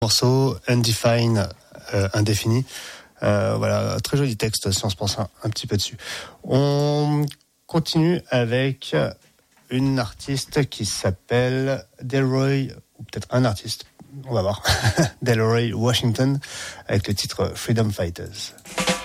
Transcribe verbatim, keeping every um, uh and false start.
Morceau Undefined, euh, indéfini. Euh, voilà, très joli texte si on se pense un, un petit peu dessus. On continue avec une artiste qui s'appelle Delroy, ou peut-être un artiste, on va voir, Delroy Washington, avec le titre Freedom Fighters.